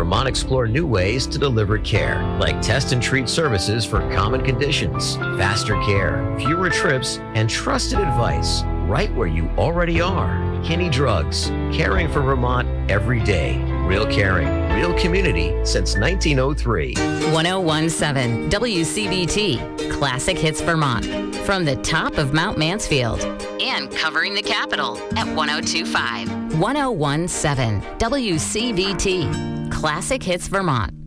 Vermont explore new ways to deliver care, like test and treat services for common conditions, faster care, fewer trips, and trusted advice right where you already are. Kinney Drugs, caring for Vermont every day. Real caring, real community since 1903. 1017 WCVT, Classic Hits Vermont. From the top of Mount Mansfield and covering the capital at 1025. 1017 WCVT, Classic Hits Vermont.